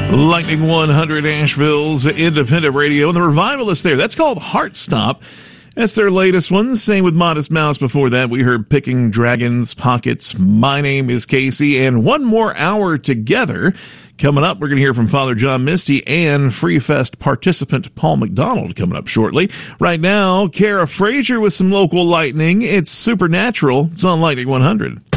Lightning 100, Asheville's independent radio, and the revival is there. That's called Heartstop. That's their latest one. Same with Modest Mouse. Before that, we heard Picking Dragons Pockets. My name is Casey, and one more hour together. Coming up, we're going to hear from Father John Misty and Free Fest participant Paul McDonald coming up shortly. Right now, Kara Frazier with some local lightning. It's Supernatural. It's on Lightning 100.